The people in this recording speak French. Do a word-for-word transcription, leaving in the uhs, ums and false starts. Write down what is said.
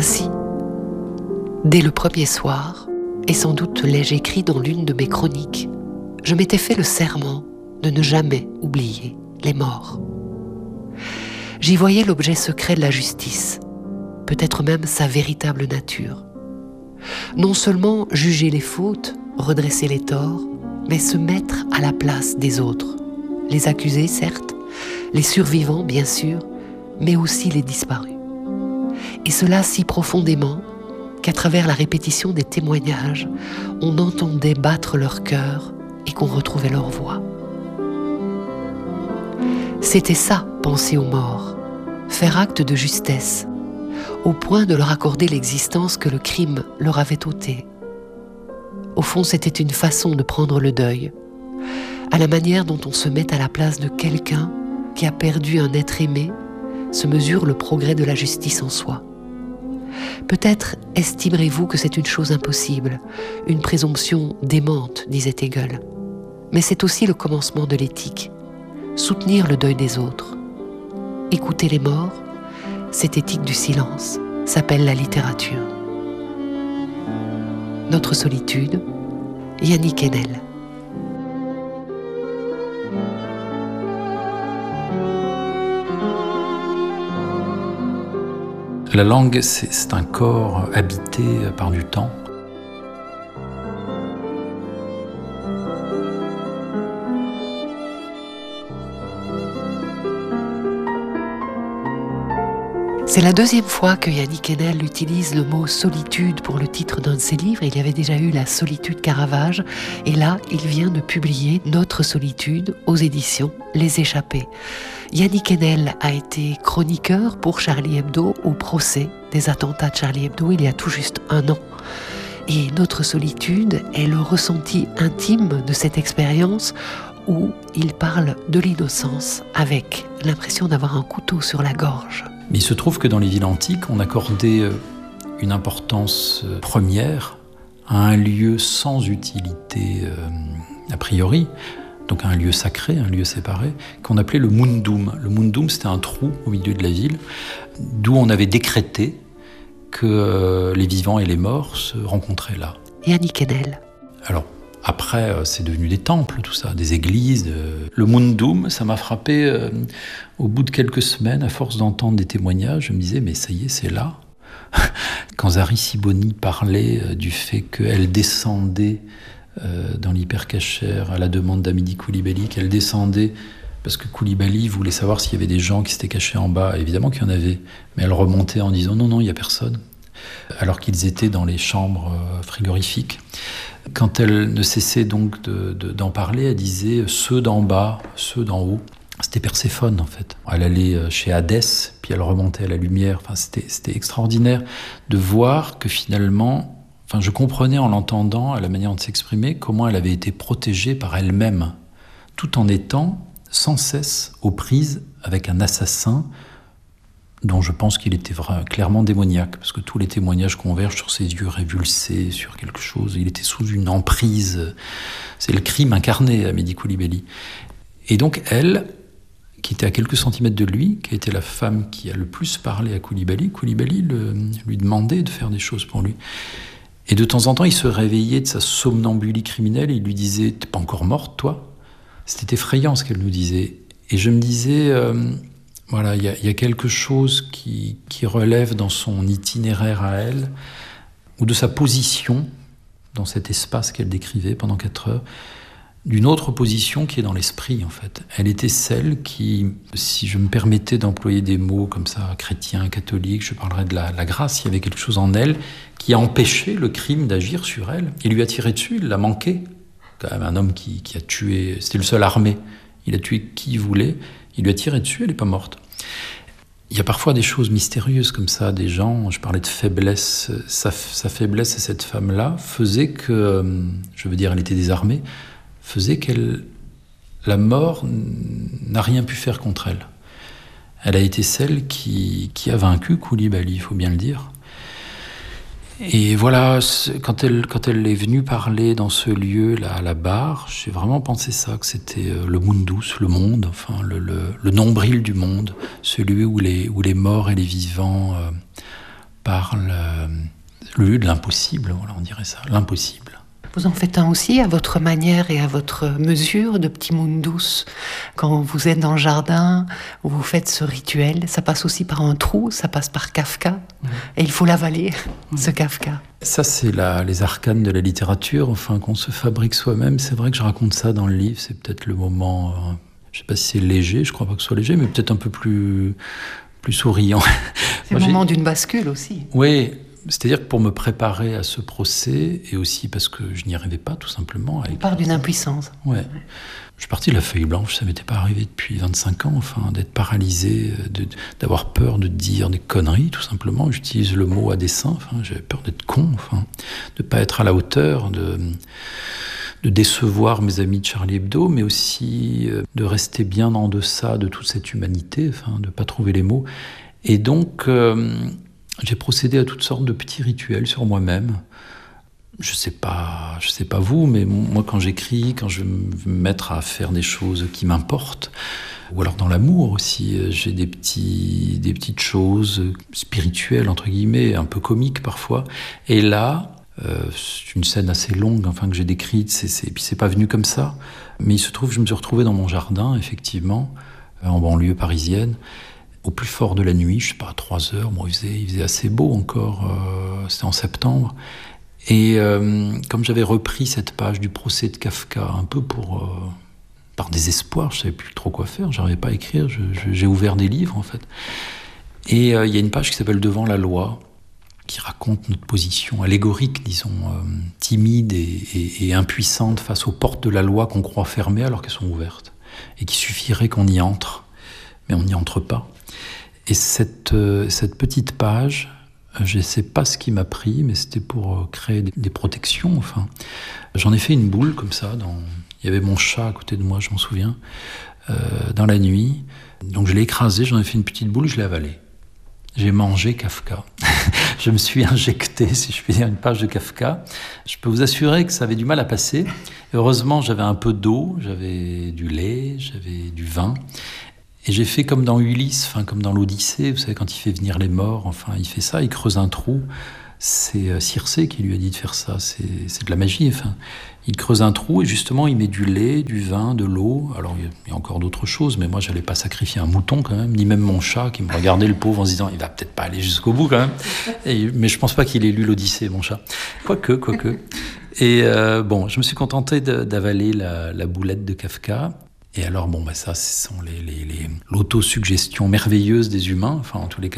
Ainsi, dès le premier soir, et sans doute l'ai-je écrit dans l'une de mes chroniques, je m'étais fait le serment de ne jamais oublier les morts. J'y voyais l'objet secret de la justice, peut-être même sa véritable nature. Non seulement juger les fautes, redresser les torts, mais se mettre à la place des autres. Les accusés, certes, les survivants, bien sûr, mais aussi les disparus. Et cela si profondément qu'à travers la répétition des témoignages, on entendait battre leur cœur et qu'on retrouvait leur voix. C'était ça, penser aux morts, faire acte de justesse, au point de leur accorder l'existence que le crime leur avait ôtée. Au fond, c'était une façon de prendre le deuil, à la manière dont on se met à la place de quelqu'un qui a perdu un être aimé, se mesure le progrès de la justice en soi. Peut-être estimerez-vous que c'est une chose impossible, une présomption démente, disait Hegel. Mais c'est aussi le commencement de l'éthique, soutenir le deuil des autres. Écouter les morts, cette éthique du silence, s'appelle la littérature. Notre solitude, Yannick Enel. La langue, c'est, c'est un corps habité par du temps. C'est la deuxième fois que Yannick Enel utilise le mot « solitude » pour le titre d'un de ses livres. Il y avait déjà eu « La solitude Caravage » et là, il vient de publier « Notre solitude » aux éditions Les Échappés. Yannick Enel a été chroniqueur pour Charlie Hebdo au procès des attentats de Charlie Hebdo il y a tout juste un an. Et « Notre solitude » est le ressenti intime de cette expérience où il parle de l'innocence avec l'impression d'avoir un couteau sur la gorge. Mais il se trouve que dans les villes antiques, on accordait une importance première à un lieu sans utilité euh, a priori, donc à un lieu sacré, un lieu séparé, qu'on appelait le mundum. Le mundum, c'était un trou au milieu de la ville, d'où on avait décrété que euh, les vivants et les morts se rencontraient là. Yannick Enel. Alors, après, c'est devenu des temples, tout ça, des églises. De... Le mundum, ça m'a frappé euh, au bout de quelques semaines, à force d'entendre des témoignages, je me disais, mais ça y est, c'est là. Quand Zari Siboni parlait euh, du fait qu'elle descendait euh, dans l'hypercachère à la demande d'Amidi Coulibaly, qu'elle descendait parce que Coulibaly voulait savoir s'il y avait des gens qui s'étaient cachés en bas. Évidemment qu'il y en avait, mais elle remontait en disant, non, non, il n'y a personne. Alors qu'ils étaient dans les chambres euh, frigorifiques. Quand elle ne cessait donc de, de, d'en parler, elle disait « ceux d'en bas, ceux d'en haut ». C'était Perséphone, en fait. Elle allait chez Hadès, puis elle remontait à la lumière. Enfin, c'était, c'était extraordinaire de voir que finalement... Enfin, je comprenais en l'entendant, à la manière de s'exprimer, comment elle avait été protégée par elle-même, tout en étant sans cesse aux prises avec un assassin dont je pense qu'il était vraiment, clairement démoniaque, parce que tous les témoignages convergent sur ses yeux révulsés, sur quelque chose. Il était sous une emprise. C'est le crime incarné, Amédi Coulibaly. Et donc, elle, qui était à quelques centimètres de lui, qui était la femme qui a le plus parlé à Coulibaly, Coulibaly le, lui demandait de faire des choses pour lui. Et de temps en temps, il se réveillait de sa somnambulie criminelle et il lui disait « T'es pas encore morte, toi ?» C'était effrayant ce qu'elle nous disait. Et je me disais... Euh, Voilà, il y, y a quelque chose qui, qui relève dans son itinéraire à elle, ou de sa position dans cet espace qu'elle décrivait pendant quatre heures, d'une autre position qui est dans l'esprit, en fait. Elle était celle qui, si je me permettais d'employer des mots comme ça, chrétien, catholique, je parlerais de la, la grâce, il y avait quelque chose en elle qui a empêché le crime d'agir sur elle. Il lui a tiré dessus, il l'a manqué. Quand même un homme qui, qui a tué, c'était le seul armé, il a tué qui il voulait, il lui a tiré dessus, elle n'est pas morte. Il y a parfois des choses mystérieuses comme ça, des gens, je parlais de faiblesse, sa, sa faiblesse à cette femme-là faisait que, je veux dire, elle était désarmée, faisait qu'elle, la mort n'a rien pu faire contre elle. Elle a été celle qui, qui a vaincu Coulibaly, il faut bien le dire. Et voilà, quand elle, quand elle est venue parler dans ce lieu-là, à la barre, j'ai vraiment pensé ça, que c'était le mundus, le monde, enfin le, le, le nombril du monde, celui où les, où les morts et les vivants euh, parle euh, le lieu de l'impossible, voilà, on dirait ça, l'impossible. Vous en faites un aussi à votre manière et à votre mesure de petit mundus. Quand vous êtes dans le jardin, où vous faites ce rituel, ça passe aussi par un trou, ça passe par Kafka. Mmh. Et il faut l'avaler, mmh. ce Kafka. Ça, c'est la, les arcanes de la littérature, enfin, qu'on se fabrique soi-même. C'est vrai que je raconte ça dans le livre, c'est peut-être le moment, euh, je ne sais pas si c'est léger, je ne crois pas que ce soit léger, mais peut-être un peu plus, plus souriant. C'est Moi, le moment j'ai... d'une bascule aussi. Oui. C'est-à-dire que pour me préparer à ce procès, et aussi parce que je n'y arrivais pas, tout simplement. On part d'une impuissance. Ouais. ouais. Je suis parti de la feuille blanche, ça m'était pas arrivé depuis vingt-cinq ans, enfin, d'être paralysé, de, d'avoir peur de dire des conneries, tout simplement. J'utilise le mot à dessein, enfin, j'avais peur d'être con, enfin, de pas être à la hauteur, de, de décevoir mes amis de Charlie Hebdo, mais aussi de rester bien en deçà de toute cette humanité, enfin, de pas trouver les mots. Et donc... Euh, J'ai procédé à toutes sortes de petits rituels sur moi-même. Je sais pas, je sais pas vous, mais moi quand j'écris, quand je vais me mettre à faire des choses qui m'importent, ou alors dans l'amour aussi, j'ai des petits, des petites choses spirituelles entre guillemets, un peu comiques parfois. Et là, euh, c'est une scène assez longue, enfin que j'ai décrite. C'est, c'est, puis c'est pas venu comme ça, mais il se trouve, je me suis retrouvé dans mon jardin, effectivement, en banlieue parisienne. Au plus fort de la nuit, je sais pas, à trois heures, bon, il faisait, il faisait assez beau encore, euh, c'était en septembre. Et euh, comme j'avais repris cette page du procès de Kafka, un peu pour, euh, par désespoir, je savais plus trop quoi faire, j'arrivais pas à écrire, je, je, j'ai ouvert des livres en fait. Et il euh, y a une page qui s'appelle Devant la loi, qui raconte notre position allégorique, disons, euh, timide et, et, et impuissante face aux portes de la loi qu'on croit fermées alors qu'elles sont ouvertes. Et qu'il suffirait qu'on y entre, mais on n'y entre pas. Et cette, euh, cette petite page, je ne sais pas ce qui m'a pris, mais c'était pour euh, créer des, des protections. Enfin, j'en ai fait une boule comme ça. Dans... Il y avait mon chat à côté de moi, je m'en souviens, euh, dans la nuit. Donc je l'ai écrasé, j'en ai fait une petite boule, je l'ai avalée. J'ai mangé Kafka. Je me suis injecté, si je puis dire, une page de Kafka. Je peux vous assurer que ça avait du mal à passer. Heureusement, j'avais un peu d'eau, j'avais du lait, j'avais du vin. Et j'ai fait comme dans Ulysse, enfin comme dans l'Odyssée, vous savez, quand il fait venir les morts, enfin il fait ça, il creuse un trou. C'est Circé qui lui a dit de faire ça, c'est, c'est de la magie. Enfin, il creuse un trou et justement il met du lait, du vin, de l'eau. Alors il y a encore d'autres choses, mais moi j'allais pas sacrifier un mouton quand même, ni même mon chat qui me regardait le pauvre en se disant il va peut-être pas aller jusqu'au bout quand même. Et, mais je pense pas qu'il ait lu l'Odyssée, mon chat. Quoique, quoique. Et euh, bon, je me suis contenté de, d'avaler la, la boulette de Kafka. Et alors, bon, bah ça, ce sont les, les, les, l'autosuggestion merveilleuse des humains, enfin, en tous les cas,